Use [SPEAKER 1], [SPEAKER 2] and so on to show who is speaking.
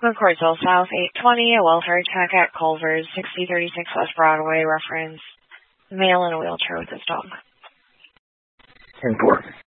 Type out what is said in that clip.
[SPEAKER 1] McCordsville South 820, a welfare tech at Culver's, 6036 West Broadway, reference male in a wheelchair with his dog.
[SPEAKER 2] 10-4.